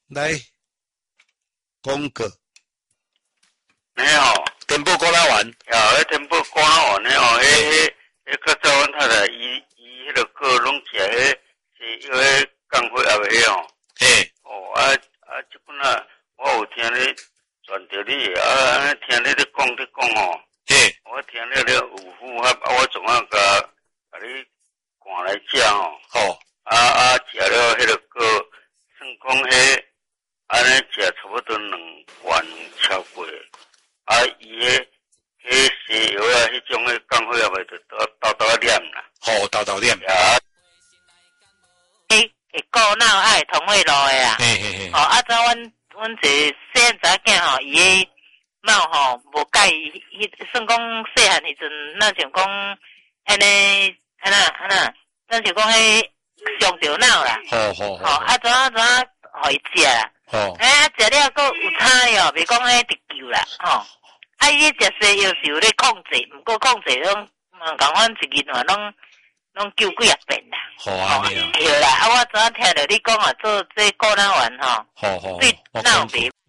来，讲个。 你好， 电报过来玩。 迄电报过来玩的哦，迄较早阮太太伊迄个个拢食迄是迄钢火鸭的哦。 嘿。 哦即本啊，我有听你传着你听你咧讲哦。 嘿。 我听你咧有符合我总要甲你赶来食哦。 好。 食了迄个个，算讲迄安尼食差不多2罐超过。伊迄西药迄种诶钢火药袂着豆念啦。 好，豆念。 会顾脑爱同会路诶啦。 嘿嘿嘿。 早阮一个细汉仔囝吼，伊诶脑吼无介意，算讲细汉时阵，那像讲安尼安那，咱就讲迄伤着脑啦。 好。 怎啊，互伊食啦。 好。 食了佫有差哦，袂讲迄直救啦。伊食西药是有咧控制，毋过控制拢共阮一日嘛拢救几啊遍啦。 好啊， 对啦，我昨仔听着你讲做这顾脑丸吼， 好， 对脑袂。